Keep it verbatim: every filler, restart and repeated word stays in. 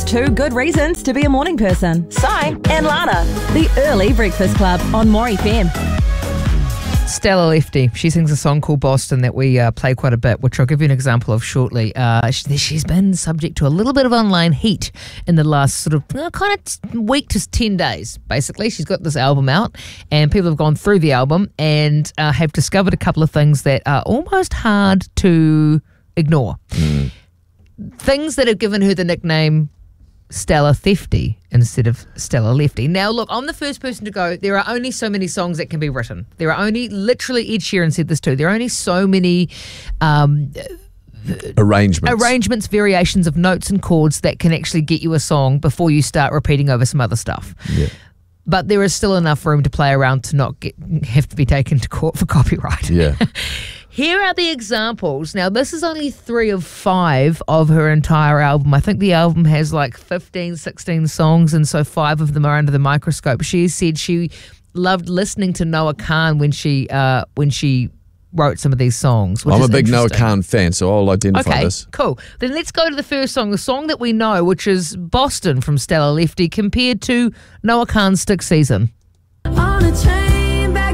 Just two good reasons to be a morning person. Si and Lana. The Early Breakfast Club on More F M. Stella Lefty, she sings a song called Boston that we uh, play quite a bit, which I'll give you an example of shortly. Uh, she, she's been subject to a little bit of online heat in the last sort of uh, kind of week to ten days, basically. She's got this album out and people have gone through the album and uh, have discovered a couple of things that are almost hard to ignore. Mm. Things that have given her the nickname Stella Thefty instead of Stella Lefty. Now, look, I'm the first person to go, there are only so many songs that can be written. There are only, literally Ed Sheeran said this too, there are only so many um, arrangements. arrangements, variations of notes and chords that can actually get you a song before you start repeating over some other stuff. Yeah. But there is still enough room to play around to not get, have to be taken to court for copyright. Yeah. Here are the examples. Now, this is only three of five of her entire album. I think the album has like fifteen, sixteen songs, and so five of them are under the microscope. She said she loved listening to Noah Kahan when she uh, when she wrote some of these songs. Which I'm is a big Noah interesting. Kahan fan, so I'll identify okay, this. Cool. Then let's go to the first song, the song that we know, which is Boston from Stella Lefty, compared to Noah Kahan's Stick Season. On a train.